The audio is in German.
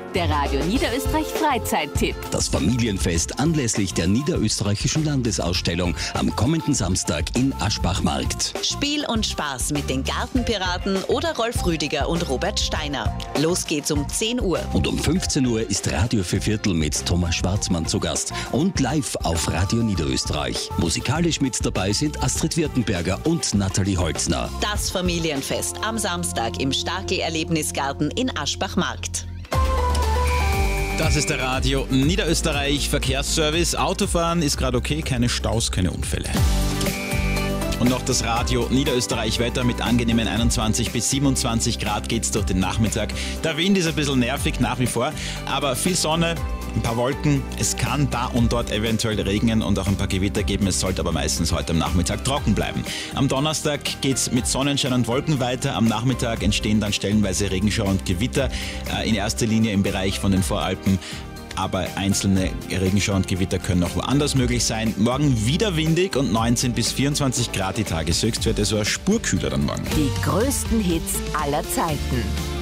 der Radio Niederösterreich Freizeittipp. Das Familienfest anlässlich der Niederösterreichischen Landesausstellung am kommenden Samstag in Aschbachmarkt. Spiel und Spaß mit den Gartenpiraten oder Rolf Rüdiger und Robert Steiner. Los geht's um 10 Uhr. Und um 15 Uhr ist Radio für Viertel mit Thomas Schwarzmann zu Gast und live auf Radio Niederösterreich. Musikalisch mit dabei sind Astrid Wirtenberger und Nathalie Holzner. Das Familienfest am Samstag im Starkel-Erlebnisgarten in Aschbachmarkt. Das ist der Radio Niederösterreich Verkehrsservice. Autofahren ist gerade okay, keine Staus, keine Unfälle. Und noch das Radio Niederösterreich Wetter mit angenehmen 21 bis 27 Grad geht's durch den Nachmittag. Der Wind ist ein bisschen nervig nach wie vor, aber viel Sonne, ein paar Wolken. Es kann da und dort eventuell regnen und auch ein paar Gewitter geben. Es sollte aber meistens heute am Nachmittag trocken bleiben. Am Donnerstag geht's mit Sonnenschein und Wolken weiter. Am Nachmittag entstehen dann stellenweise Regenschauer und Gewitter. In erster Linie im Bereich von den Voralpen. Aber einzelne Regenschauer und Gewitter können auch woanders möglich sein. Morgen wieder windig und 19 bis 24 Grad die Tageshöchstwerte, so ein Spurkühler dann morgen. Die größten Hits aller Zeiten.